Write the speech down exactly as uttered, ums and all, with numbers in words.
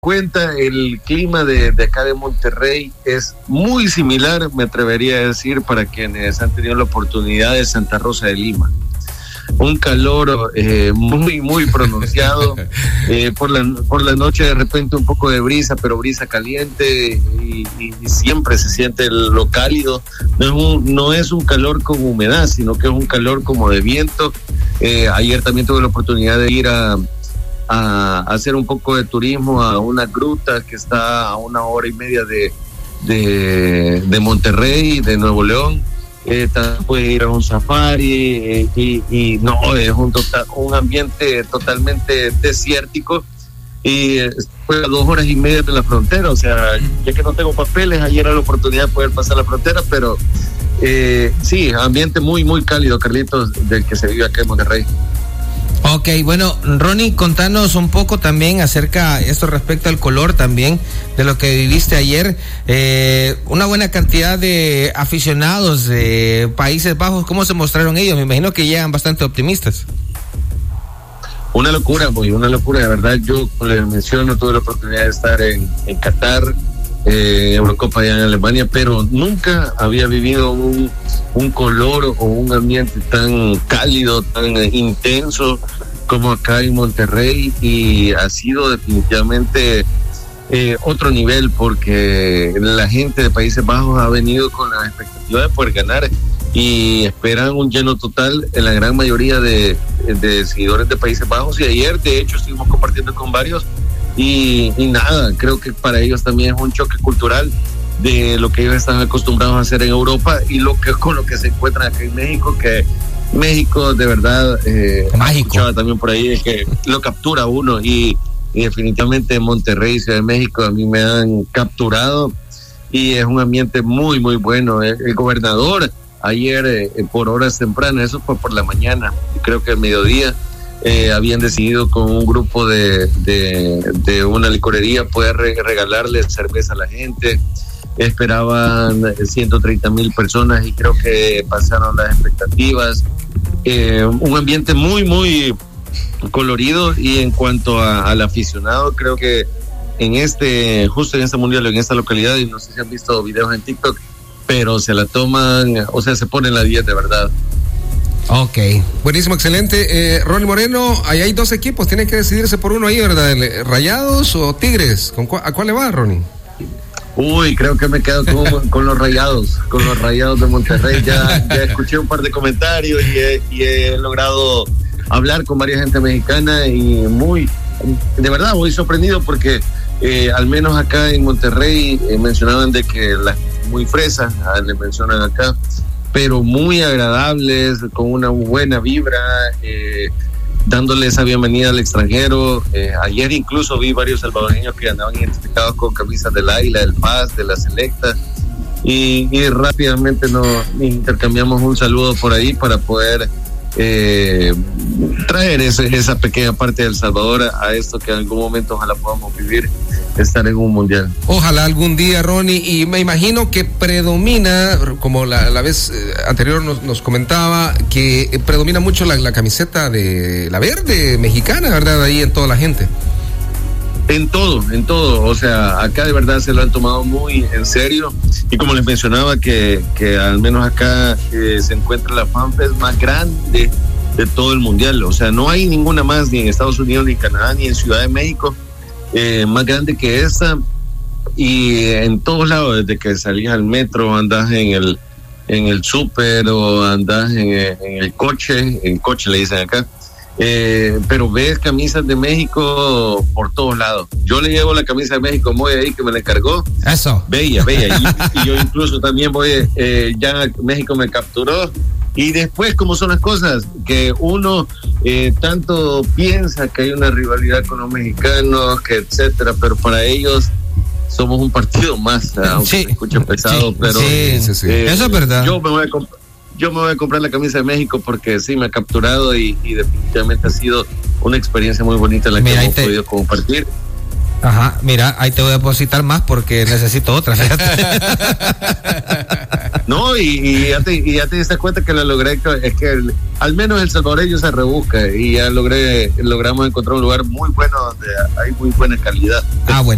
cuenta, el clima de, de acá de Monterrey es muy similar, me atrevería a decir, para quienes han tenido la oportunidad de Santa Rosa de Lima. Un calor eh, muy, muy pronunciado. Eh, por, la, por la noche de repente un poco de brisa, pero brisa caliente y, y, y siempre se siente lo cálido. No es, un, no es un calor con humedad, sino que es un calor como de viento. Eh, ayer también tuve la oportunidad de ir a... a hacer un poco de turismo a una gruta que está a una hora y media de, de, de Monterrey, de Nuevo León. Eh, también puede ir a un safari eh, y, y no, es un, total, un ambiente totalmente desértico y fue a dos horas y media de la frontera. O sea, ya que no tengo papeles, ayer era la oportunidad de poder pasar la frontera, pero eh, sí, ambiente muy, muy cálido, Carlitos, del que se vive acá en Monterrey. Ok, bueno, Ronnie, contanos un poco también acerca esto respecto al color también de lo que viviste ayer. Eh, una buena cantidad de aficionados de Países Bajos, ¿cómo se mostraron ellos? Me imagino que llegan bastante optimistas. Una locura, muy una locura, de verdad. Yo, como les menciono, tuve la oportunidad de estar en, en Qatar, eh, Eurocopa allá en Alemania, pero nunca había vivido un, un color o un ambiente tan cálido, tan intenso como acá en Monterrey, y ha sido definitivamente eh, otro nivel, porque la gente de Países Bajos ha venido con la expectativa de poder ganar y esperan un lleno total en la gran mayoría de, de seguidores de Países Bajos. Y ayer de hecho estuvimos compartiendo con varios y, y nada, creo que para ellos también es un choque cultural de lo que ellos están acostumbrados a hacer en Europa y lo que con lo que se encuentran acá en México, que México de verdad eh, escuchaba también por ahí es que lo captura uno, y, y definitivamente Monterrey y Ciudad de México a mí me han capturado y es un ambiente muy muy bueno. El, el gobernador ayer eh, por horas tempranas, eso fue por la mañana, creo que al mediodía, Eh, habían decidido con un grupo de, de, de una licorería poder re- regalarle cerveza a la gente. Esperaban ciento treinta mil personas y creo que pasaron las expectativas. Eh, un ambiente muy, muy colorido, y en cuanto a, al aficionado, creo que en este, justo en este mundial, en esta localidad, y no sé si han visto videos en TikTok, pero se la toman, o sea, se ponen la diez de verdad. Ok, buenísimo, excelente. Eh, Ronnie Moreno, ahí hay dos equipos, tienen que decidirse por uno ahí, ¿verdad? ¿Rayados o Tigres? ¿Con cu- ¿A cuál le va, Ronnie? Uy, creo que me quedo con, con los Rayados, con los Rayados de Monterrey. Ya, ya escuché un par de comentarios y he, y he logrado hablar con varias gente mexicana y muy, de verdad, muy sorprendido porque eh, al menos acá en Monterrey eh, mencionaban de que las muy fresas, ah, le mencionan acá, pero muy agradables, con una buena vibra, eh, dándole esa bienvenida al extranjero. Eh, ayer incluso vi varios salvadoreños que andaban identificados con camisas del Águila, del Paz, de la Selecta, y, y rápidamente nos intercambiamos un saludo por ahí para poder eh, traer ese, esa pequeña parte de El Salvador a, a esto que en algún momento ojalá podamos vivir, estar en un mundial. Ojalá algún día, Ronnie, y me imagino que predomina, como la, la vez anterior nos, nos comentaba, que predomina mucho la, la camiseta de la verde mexicana, ¿verdad? Ahí en toda la gente. En todo, en todo, o sea, acá de verdad se lo han tomado muy en serio, y como les mencionaba que, que al menos acá eh, se encuentra la fanfest más grande de todo el mundial. O sea, no hay ninguna más, ni en Estados Unidos, ni en Canadá, ni en Ciudad de México, eh, más grande que esta, y en todos lados, desde que salís al metro, andás en el en el súper o andás en, en el coche, en coche le dicen acá, eh, pero ves camisas de México por todos lados. Yo le llevo la camisa de México muy ahí, que me la encargó. Eso. Bella, bella. Y, y yo incluso también voy, eh, ya México me capturó. Y después, ¿cómo son las cosas? Que uno eh, tanto piensa que hay una rivalidad con los mexicanos, que etcétera, pero para ellos somos un partido más, aunque sí, se escuche pesado, sí, pero sí, sí, sí. Eh, eso es verdad. Yo me voy a comp- yo me voy a comprar la camisa de México porque sí me ha capturado, y, y definitivamente ha sido una experiencia muy bonita la que Mira, hemos te... podido compartir. Ajá, mira, ahí te voy a depositar más porque necesito otra. No, y, y, ya te, y ya te diste cuenta que lo logré, es que el, al menos el salvadoreño se rebusca, y ya logré, logramos encontrar un lugar muy bueno donde hay muy buena calidad. Ah, bueno.